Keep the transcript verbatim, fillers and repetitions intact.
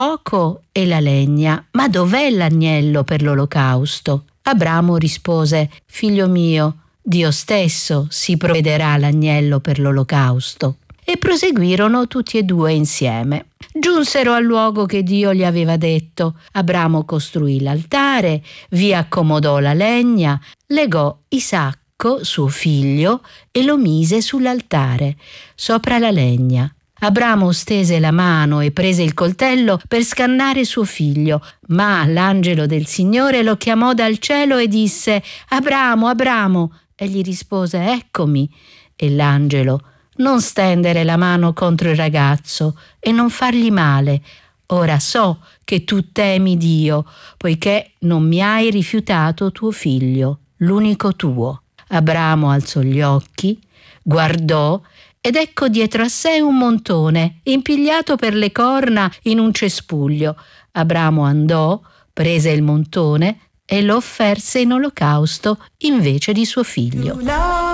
fuoco e la legna, ma dov'è l'agnello per l'olocausto? Abramo rispose: figlio mio, Dio stesso si provvederà l'agnello per l'olocausto. E proseguirono tutti e due insieme. Giunsero al luogo che Dio gli aveva detto. Abramo costruì l'altare, vi accomodò la legna, legò Isacco, suo figlio, e lo mise sull'altare, sopra la legna. Abramo stese la mano e prese il coltello per scannare suo figlio, ma l'angelo del Signore lo chiamò dal cielo e disse: Abramo, Abramo! Egli rispose: eccomi. E l'angelo: non stendere la mano contro il ragazzo e non fargli male. Ora so che tu temi Dio, poiché non mi hai rifiutato tuo figlio, l'unico tuo. Abramo alzò gli occhi, guardò, ed ecco dietro a sé un montone, impigliato per le corna in un cespuglio. Abramo andò, prese il montone e lo offerse in olocausto invece di suo figlio.